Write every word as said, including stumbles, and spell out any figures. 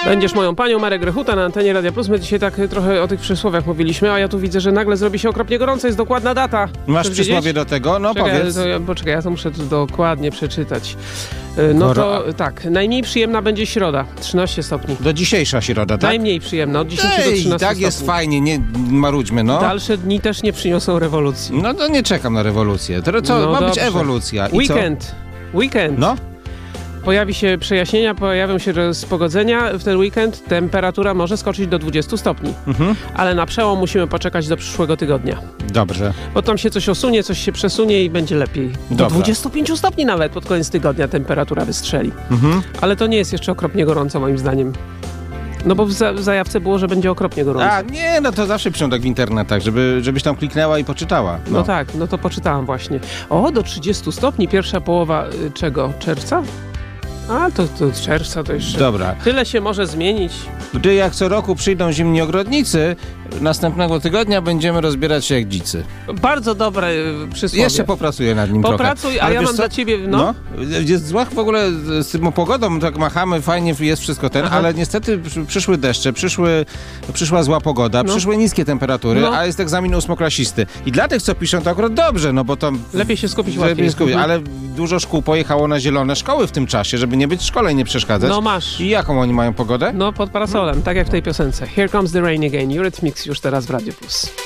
Będziesz moją panią, Marek Grechuta na antenie Radia Plus. My dzisiaj tak trochę o tych przysłowiach mówiliśmy, a ja tu widzę, że nagle zrobi się okropnie gorąco. Jest dokładna data. Masz przysłowie do tego? No Czekaj, powiedz. To ja, poczekaj, ja to muszę tu dokładnie przeczytać. No to tak, najmniej przyjemna będzie środa, trzynaście stopni. Do dzisiejsza środa, tak? Najmniej przyjemna, od dziesięciu do Ej, trzynastu tak stopni. jest fajnie, nie marudźmy, no. Dalsze dni też nie przyniosą rewolucji. No to nie czekam na rewolucję. To co, No ma być dobrze. ewolucja. I Weekend. co? Weekend. No. Pojawi się przejaśnienia, pojawią się rozpogodzenia. W ten weekend temperatura może skoczyć do dwudziestu stopni. Mhm. Ale na przełom musimy poczekać do przyszłego tygodnia. Dobrze. Bo tam się coś osunie, coś się przesunie i będzie lepiej. Do Dobra. dwudziestu pięciu stopni nawet pod koniec tygodnia temperatura wystrzeli. Mhm. Ale to nie jest jeszcze okropnie gorąco moim zdaniem. No bo w, za, w zajawce było, że będzie okropnie gorąco. A, nie, no to zawsze piszą tak w internetach, żeby, żebyś tam kliknęła i poczytała. No. no tak, no to poczytałam właśnie. O, do trzydziestu stopni, pierwsza połowa y, czego? Czerwca? A, to, to z czerwca to jeszcze... Dobra. Tyle się może zmienić. Gdy jak co roku przyjdą zimni ogrodnicy, następnego tygodnia będziemy rozbierać się jak dzicy. Bardzo dobre y, przysłowie. Jeszcze popracuję nad nim Popracuj, trochę. a Ale ja wiesz mam co? dla ciebie... No, No, jest zła w ogóle z tą pogodą, tak machamy, fajnie jest wszystko ten, Aha. ale niestety przy- przyszły deszcze, przyszły, przyszła zła pogoda, No. przyszły niskie temperatury, No. a jest egzamin ósmoklasisty. I dla tych, co piszą, to akurat dobrze, no bo tam... lepiej się skupić lepiej łatwiej. skupić, Mhm. ale dużo szkół pojechało na zielone szkoły w tym czasie, żeby nie być w szkole i nie przeszkadzać. No masz. I jaką oni mają pogodę? No pod parasolem, tak jak w tej piosence. Here comes the rain again. Eurythmics już teraz w Radio Plus.